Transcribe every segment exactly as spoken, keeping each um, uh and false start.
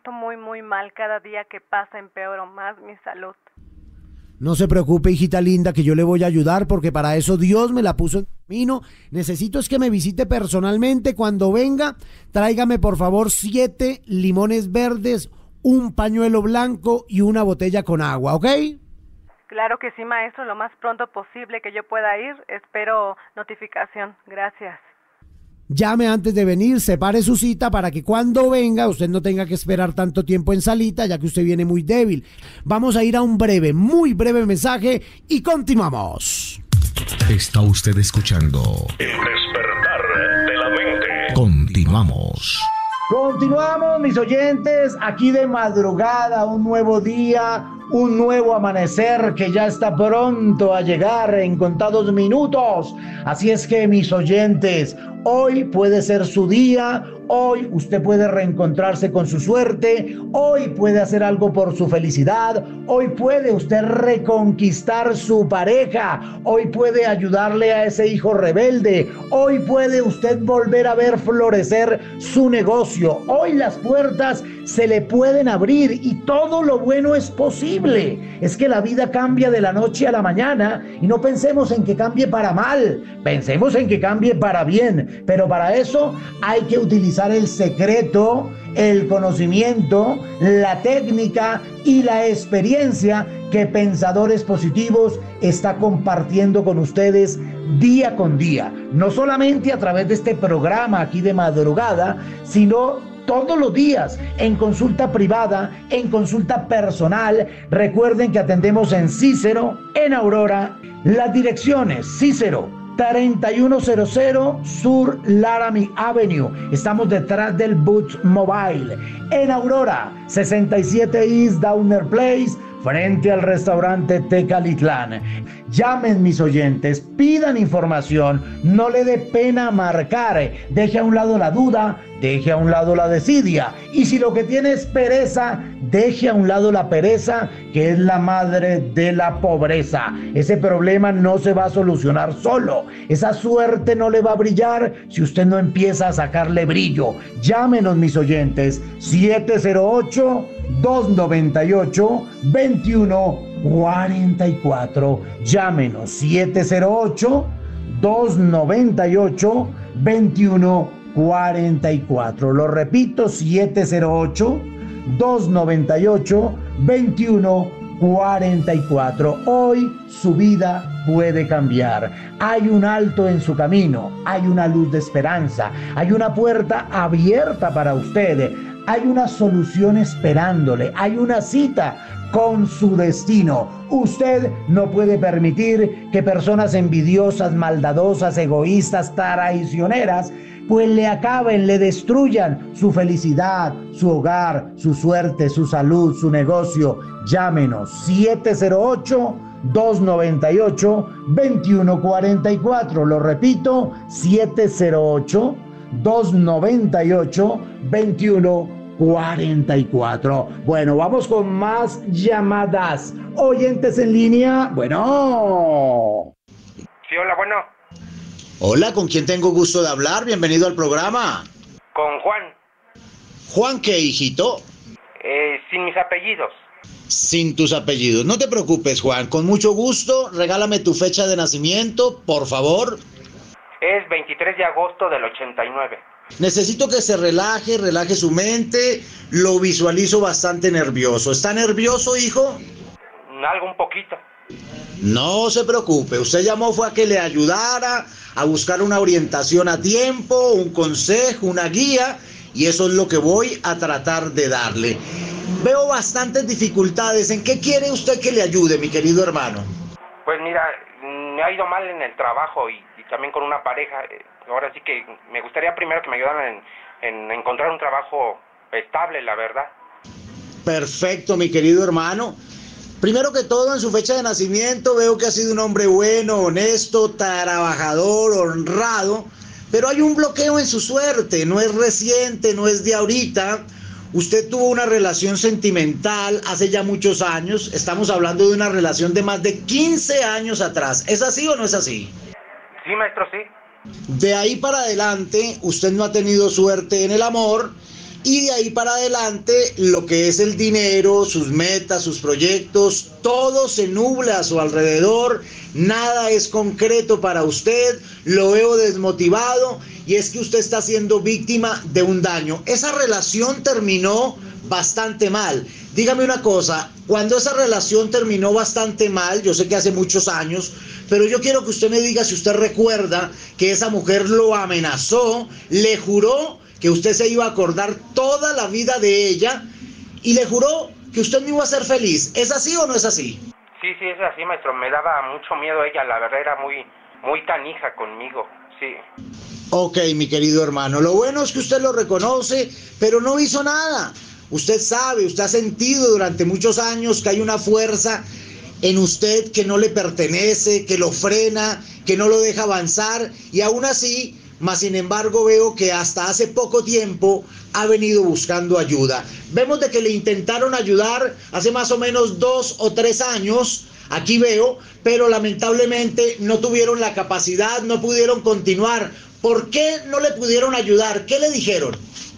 siento muy, muy mal. Cada día que pasa empeoro más mi salud. No se preocupe, hijita linda, que yo le voy a ayudar porque para eso Dios me la puso en camino. Necesito es que me visite personalmente. Cuando venga, tráigame por favor siete limones verdes, un pañuelo blanco y una botella con agua, ¿ok? Claro que sí, maestro, lo más pronto posible que yo pueda ir. Espero notificación. Gracias. Llame antes de venir, separe su cita para que cuando venga usted no tenga que esperar tanto tiempo en salita, ya que usted viene muy débil. Vamos a ir a un breve, muy breve mensaje y continuamos. Está usted escuchando El despertar de la mente. Continuamos. Continuamos, mis oyentes, aquí de madrugada, un nuevo día, un nuevo amanecer que ya está pronto a llegar en contados minutos. Así es que, mis oyentes, hoy puede ser su día, hoy usted puede reencontrarse con su suerte, hoy puede hacer algo por su felicidad, hoy puede usted reconquistar su pareja, hoy puede ayudarle a ese hijo rebelde, hoy puede usted volver a ver florecer su negocio, hoy las puertas se le pueden abrir y todo lo bueno es posible. Es que la vida cambia de la noche a la mañana y no pensemos en que cambie para mal, pensemos en que cambie para bien, pero para eso hay que utilizar el secreto, el conocimiento, la técnica y la experiencia que Pensadores Positivos está compartiendo con ustedes día con día, no solamente a través de este programa aquí de madrugada, sino todos los días, en consulta privada, en consulta personal. Recuerden que atendemos en Cícero, en Aurora. Las direcciones: Cícero, treinta y uno cero cero Sur Laramie Avenue. Estamos detrás del Boots Mobile. En Aurora, sesenta y siete East Downer Place, frente al restaurante Tecalitlán. Llamen, mis oyentes, pidan información, no le dé pena marcar, deje a un lado la duda, deje a un lado la desidia, y si lo que tiene es pereza, deje a un lado la pereza, que es la madre de la pobreza. Ese problema no se va a solucionar solo, esa suerte no le va a brillar si usted no empieza a sacarle brillo. Llámenos, mis oyentes, siete cero ocho, dos nueve ocho, dos uno cuatro cuatro. Llámenos, siete cero ocho, dos nueve ocho, dos uno cuatro cuatro. Lo repito, siete cero ocho, dos nueve ocho, dos uno cuatro cuatro. Hoy su vida puede cambiar. Hay un alto en su camino, hay una luz de esperanza, hay una puerta abierta para usted, hay una solución esperándole, hay una cita con su destino. Usted no puede permitir que personas envidiosas, maldadosas, egoístas, traicioneras, pues le acaben, le destruyan su felicidad, su hogar, su suerte, su salud, su negocio. Llámenos, siete cero ocho, dos nueve ocho, dos uno cuatro cuatro. Lo repito, siete cero ocho, dos nueve ocho, dos uno cuatro cuatro. Bueno, vamos con más llamadas. Oyentes en línea, bueno. Sí, hola, bueno. Hola, ¿con quién tengo gusto de hablar? Bienvenido al programa. Con Juan. ¿Juan qué, hijito? Eh, sin mis apellidos. Sin tus apellidos. No te preocupes, Juan. Con mucho gusto, regálame tu fecha de nacimiento, por favor. Es veintitrés de agosto del ochenta y nueve. Necesito que se relaje, relaje su mente. Lo visualizo bastante nervioso. ¿Está nervioso, hijo? Algo un poquito. No se preocupe. Usted llamó fue a que le ayudara a buscar una orientación a tiempo, un consejo, una guía, y eso es lo que voy a tratar de darle. Veo bastantes dificultades. ¿En qué quiere usted que le ayude, mi querido hermano? Pues mira, me ha ido mal en el trabajo y, y también con una pareja. Ahora sí que me gustaría primero que me ayudaran en, en encontrar un trabajo estable, la verdad. Perfecto, mi querido hermano. Primero que todo, en su fecha de nacimiento veo que ha sido un hombre bueno, honesto, trabajador, honrado, pero hay un bloqueo en su suerte. No es reciente, no es de ahorita. Usted tuvo una relación sentimental hace ya muchos años. Estamos hablando de una relación de más de quince años atrás. ¿Es así o no es así? Sí, maestro, sí. De ahí para adelante, usted no ha tenido suerte en el amor y de ahí para adelante lo que es el dinero, sus metas, sus proyectos, todo se nubla a su alrededor, nada es concreto para usted, lo veo desmotivado y es que usted está siendo víctima de un daño. Esa relación terminó bastante mal. Dígame una cosa, cuando esa relación terminó bastante mal, yo sé que hace muchos años, pero yo quiero que usted me diga si usted recuerda que esa mujer lo amenazó, le juró que usted se iba a acordar toda la vida de ella y le juró que usted no iba a ser feliz. ¿Es así o no es así? Sí, sí, es así, maestro. Me daba mucho miedo ella, la verdad era muy, muy canija conmigo, sí. Ok, mi querido hermano, lo bueno es que usted lo reconoce, pero no hizo nada. Usted sabe, usted ha sentido durante muchos años que hay una fuerza en usted que no le pertenece, que lo frena, que no lo deja avanzar, y aún así, más sin embargo, veo que hasta hace poco tiempo ha venido buscando ayuda. Vemos de que le intentaron ayudar hace más o menos dos o tres años, aquí veo, pero lamentablemente no tuvieron la capacidad, no pudieron continuar. ¿Por qué no le pudieron ayudar? ¿Qué le dijeron?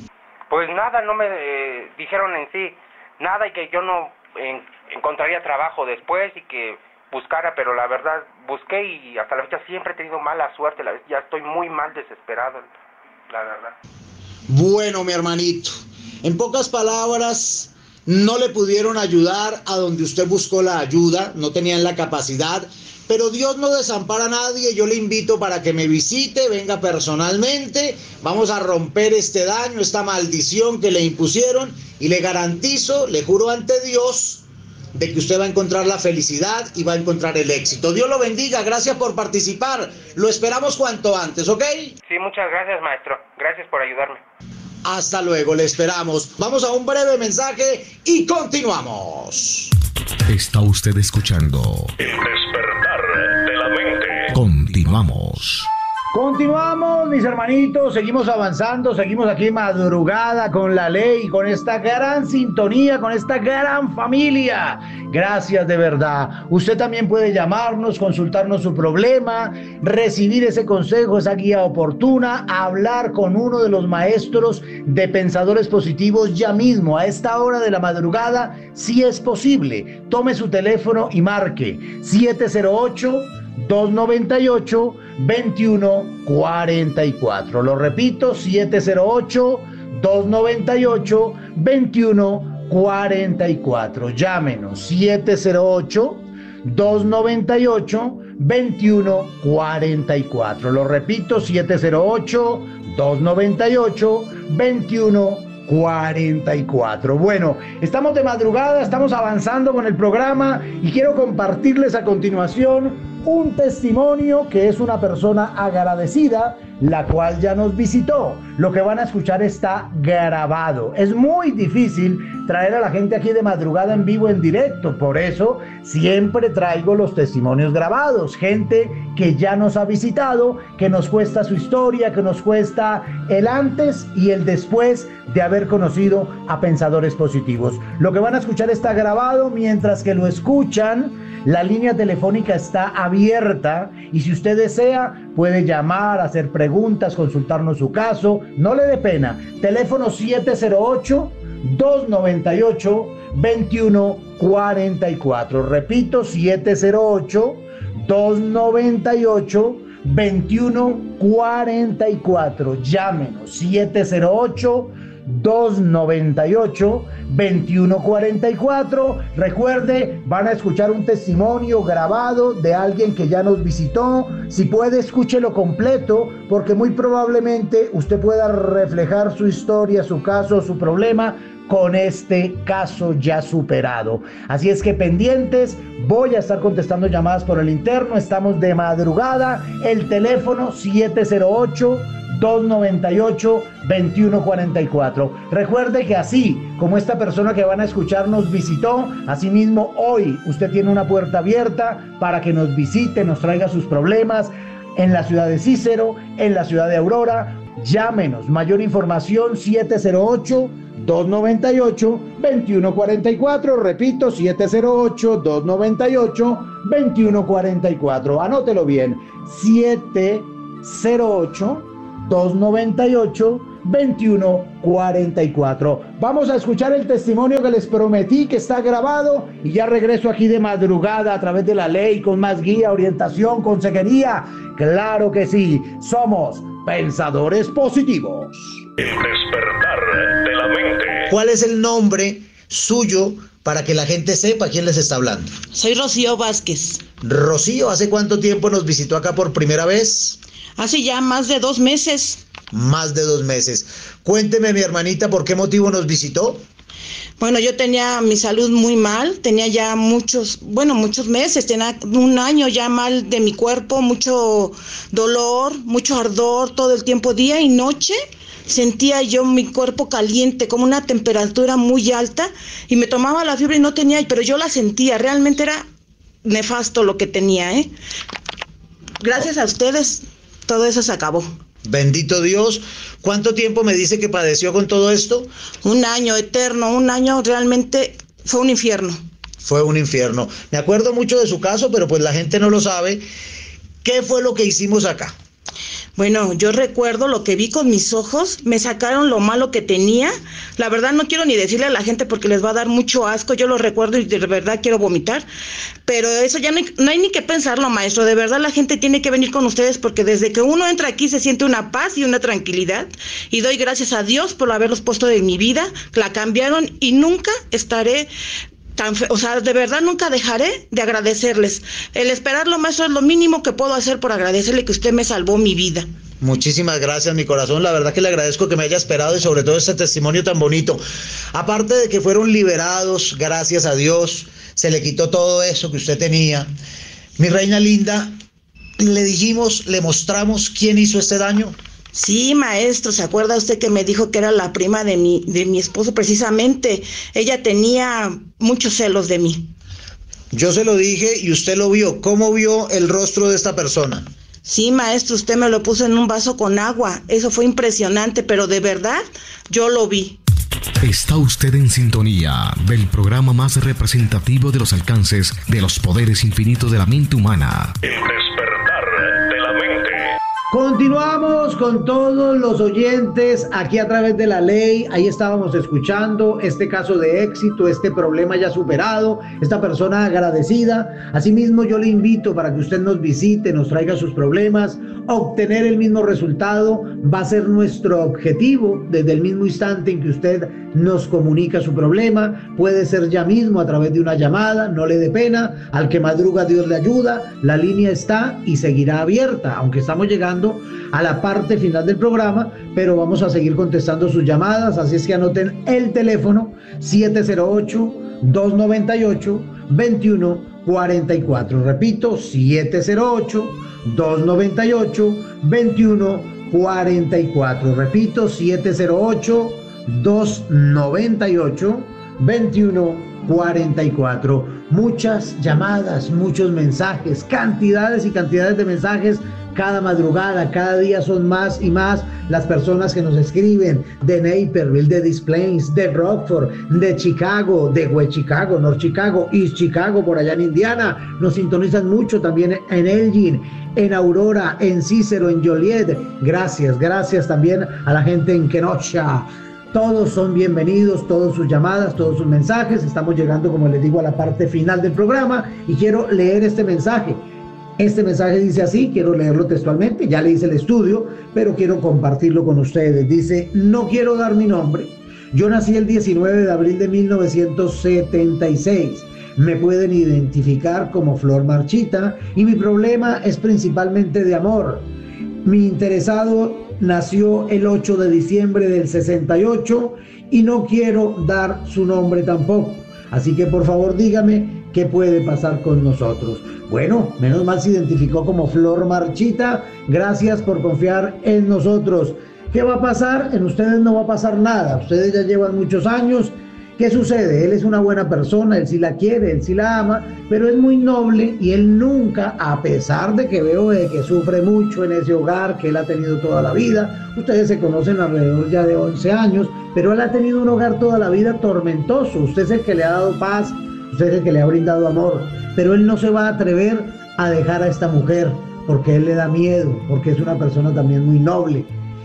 Pues nada, no me eh, dijeron en sí nada y que yo no en, encontraría trabajo después y que buscara, pero la verdad busqué y hasta la fecha siempre he tenido mala suerte, la, ya estoy muy mal desesperado, la verdad. Bueno, mi hermanito, en pocas palabras, no le pudieron ayudar a donde usted buscó la ayuda, no tenían la capacidad, pero Dios no desampara a nadie. Yo le invito para que me visite, venga personalmente, vamos a romper este daño, esta maldición que le impusieron y le garantizo, le juro ante Dios, de que usted va a encontrar la felicidad y va a encontrar el éxito. Dios lo bendiga, gracias por participar, lo esperamos cuanto antes, ¿ok? Sí, muchas gracias, maestro, gracias por ayudarme. Hasta luego, le esperamos. Vamos a un breve mensaje y continuamos. Está usted escuchando El despertar de la mente. Continuamos. Continuamos, mis hermanitos, seguimos avanzando, seguimos aquí madrugada con la ley, con esta gran sintonía, con esta gran familia. Gracias de verdad. Usted también puede llamarnos, consultarnos su problema, recibir ese consejo, esa guía oportuna, hablar con uno de los maestros de Pensadores Positivos ya mismo, a esta hora de la madrugada, si es posible. Tome su teléfono y marque siete cero ocho, dos nueve ocho, dos uno cuatro cuatro. Lo repito, siete cero ocho, dos nueve ocho, dos uno cuatro cuatro. Llámenos, siete cero ocho, dos nueve ocho, dos uno cuatro cuatro. Lo repito, siete cero ocho, dos nueve ocho, dos uno cuatro cuatro. Bueno, estamos de madrugada, estamos avanzando con el programa y quiero compartirles a continuación un testimonio que es una persona agradecida, la cual ya nos visitó. Lo que van a escuchar está grabado. Es muy difícil traer a la gente aquí de madrugada en vivo, en directo. Por eso siempre traigo los testimonios grabados. Gente que ya nos ha visitado, que nos cuesta su historia, que nos cuesta el antes y el después de haber conocido a Pensadores Positivos. Lo que van a escuchar está grabado. Mientras que lo escuchan, la línea telefónica está abierta y si usted desea puede llamar, hacer preguntas, consultarnos su caso. No le dé pena. Teléfono siete cero ocho, dos nueve ocho, dos uno cuatro cuatro. Repito, siete cero ocho, dos nueve ocho, dos uno cuatro cuatro. Llámenos, siete cero ocho, dos nueve ocho, dos uno cuatro cuatro. Recuerde, van a escuchar un testimonio grabado de alguien que ya nos visitó. Si puede, escúchelo completo, porque muy probablemente usted pueda reflejar su historia, su caso, su problema con este caso ya superado. Así es que pendientes, voy a estar contestando llamadas por el interno. Estamos de madrugada. El teléfono siete cero ocho, dos nueve ocho, dos uno cuatro cuatro. Recuerde que así como esta persona que van a escuchar nos visitó, asimismo hoy usted tiene una puerta abierta para que nos visite, nos traiga sus problemas en la ciudad de Cícero, en la ciudad de Aurora. Llámenos, mayor información siete cero ocho, dos nueve ocho, dos uno cuatro cuatro. Repito, siete cero ocho, dos nueve ocho, dos uno cuatro cuatro. Anótelo bien, siete cero ocho, dos nueve ocho, veintiuno cuarenta y cuatro. Vamos a escuchar el testimonio que les prometí, que está grabado, y ya regreso aquí de madrugada a través de la ley con más guía, orientación, consejería. Claro que sí, somos pensadores positivos. El despertar de la mente. ¿Cuál es el nombre suyo para que la gente sepa quién les está hablando? Soy Rocío Vázquez. Rocío, ¿hace cuánto tiempo nos visitó acá por primera vez? Hace ya más de dos meses. Más de dos meses. Cuénteme, mi hermanita, ¿por qué motivo nos visitó? Bueno, yo tenía mi salud muy mal, tenía ya muchos, bueno, muchos meses, tenía un año ya mal de mi cuerpo, mucho dolor, mucho ardor todo el tiempo, día y noche. Sentía yo mi cuerpo caliente, como una temperatura muy alta, y me tomaba la fiebre y no tenía, pero yo la sentía, realmente era nefasto lo que tenía, ¿eh? Gracias a ustedes, todo eso se acabó. Bendito Dios. ¿Cuánto tiempo me dice que padeció con todo esto? Un año eterno, un año realmente fue un infierno. Fue un infierno. Me acuerdo mucho de su caso, pero pues la gente no lo sabe. ¿Qué fue lo que hicimos acá? Bueno, yo recuerdo lo que vi con mis ojos, me sacaron lo malo que tenía. La verdad no quiero ni decirle a la gente porque les va a dar mucho asco, yo lo recuerdo y de verdad quiero vomitar. Pero eso ya no hay, no hay ni que pensarlo, maestro. De verdad la gente tiene que venir con ustedes porque desde que uno entra aquí se siente una paz y una tranquilidad. Y doy gracias a Dios por haberlos puesto en mi vida, la cambiaron y nunca estaré... Tan fe- o sea, de verdad nunca dejaré de agradecerles. El esperarlo, maestro, es lo mínimo que puedo hacer por agradecerle que usted me salvó mi vida. Muchísimas gracias, mi corazón. La verdad que le agradezco que me haya esperado y sobre todo este testimonio tan bonito. Aparte de que fueron liberados, gracias a Dios, se le quitó todo eso que usted tenía. Mi reina linda, le dijimos, le mostramos quién hizo este daño. Sí, maestro, ¿se acuerda usted que me dijo que era la prima de mi, de mi esposo precisamente? Ella tenía muchos celos de mí. Yo se lo dije y usted lo vio. ¿Cómo vio el rostro de esta persona? Sí, maestro, usted me lo puso en un vaso con agua. Eso fue impresionante, pero de verdad yo lo vi. Está usted en sintonía del programa más representativo de los alcances de los poderes infinitos de la mente humana. El despertar de la mente. Continuamos con todos los oyentes aquí a través de la ley. Ahí estábamos escuchando este caso de éxito, este problema ya superado, esta persona agradecida. Asimismo, yo le invito para que usted nos visite, nos traiga sus problemas. Obtener el mismo resultado va a ser nuestro objetivo desde el mismo instante en que usted nos comunica su problema. Puede ser ya mismo a través de una llamada, no le dé pena. Al que madruga Dios le ayuda. La línea está y seguirá abierta, aunque estamos llegando a la parte final del programa, pero vamos a seguir contestando sus llamadas, así es que anoten el teléfono siete cero ocho, dos nueve ocho, dos uno cuatro cuatro. Repito, siete cero ocho, dos nueve ocho, dos uno cuatro cuatro. Repito, siete cero ocho, dos nueve ocho, dos uno cuatro cuatro. Muchas llamadas, muchos mensajes, cantidades y cantidades de mensajes. Cada madrugada, cada día son más y más las personas que nos escriben de Naperville, de Des Plaines, de Rockford, de Chicago, de West Chicago, North Chicago, East Chicago, por allá en Indiana. Nos sintonizan mucho también en Elgin, en Aurora, en Cicero, en Joliet. Gracias, gracias también a la gente en Kenosha. Todos son bienvenidos, todas sus llamadas, todos sus mensajes. Estamos llegando, como les digo, a la parte final del programa y quiero leer este mensaje. Este mensaje dice así, quiero leerlo textualmente, ya le hice el estudio, pero quiero compartirlo con ustedes. Dice, no quiero dar mi nombre. Yo nací el diecinueve de abril de mil novecientos setenta y seis. Me pueden identificar como Flor Marchita y mi problema es principalmente de amor. Mi interesado nació el ocho de diciembre del sesenta y ocho y no quiero dar su nombre tampoco. Así que por favor dígame qué puede pasar con nosotros. Bueno, menos mal se identificó como Flor Marchita. Gracias por confiar en nosotros. ¿Qué va a pasar? En ustedes no va a pasar nada. Ustedes ya llevan muchos años. ¿Qué sucede? Él es una buena persona, él sí la quiere, él sí la ama, pero es muy noble y él nunca, a pesar de que veo de que sufre mucho en ese hogar que él ha tenido toda la vida, ustedes se conocen alrededor ya de once años, pero él ha tenido un hogar toda la vida tormentoso. Usted es el que le ha dado paz, usted es el que le ha brindado amor, pero él no se va a atrever a dejar a esta mujer porque él le da miedo, porque es una persona también muy noble.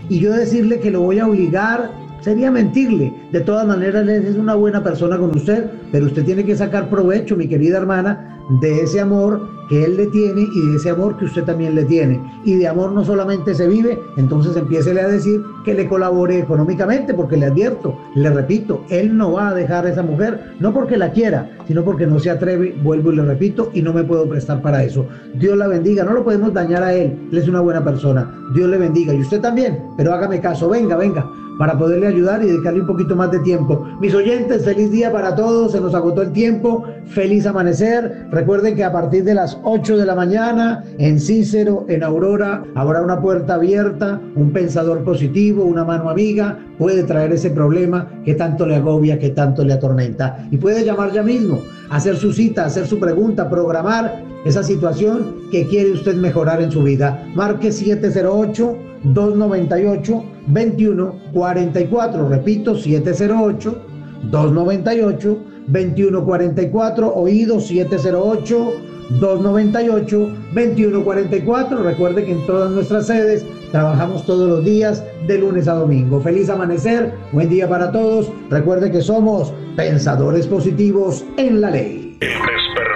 y yo decirle que lo voy a obligar sería mentirle. De todas maneras, él es una buena persona con usted, pero usted tiene que sacar provecho, mi querida hermana, de ese amor que él le tiene y de ese amor que usted también le tiene. Y de amor no solamente se vive, entonces empiécele a decir que le colabore económicamente, porque le advierto, le repito, él no va a dejar a esa mujer, no porque la quiera, sino porque no se atreve, vuelvo y le repito, y no me puedo prestar para eso. Dios la bendiga, no lo podemos dañar a él, él es una buena persona, Dios le bendiga, y usted también, pero hágame caso, venga, venga, para poderle ayudar y dedicarle un poquito más de tiempo. Mis oyentes, feliz día para todos, se nos agotó el tiempo, feliz amanecer. Recuerden que a partir de las ocho de la mañana, en Cícero, en Aurora, habrá una puerta abierta, un pensador positivo, una mano amiga, puede traer ese problema que tanto le agobia, que tanto le atormenta. Y puede llamar ya mismo, hacer su cita, hacer su pregunta, programar esa situación que quiere usted mejorar en su vida. Marque siete cero ocho, dos nueve ocho, dos uno cuatro cuatro, repito, siete cero ocho, dos nueve ocho, dos uno cuatro cuatro, oído siete cero ocho, dos nueve ocho, dos uno cuatro cuatro. Recuerde que en todas nuestras sedes trabajamos todos los días de lunes a domingo. Feliz amanecer, buen día para todos. Recuerde que somos pensadores positivos en la ley. El despertar.